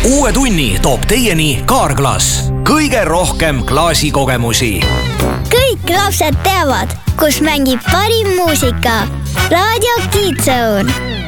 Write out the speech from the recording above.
Uue tunni toob teieni Kaarglass. Kõige rohkem klaasikogemusi. Kõik lapsed teavad, kus mängib parim muusika. Raadio Kids Zone.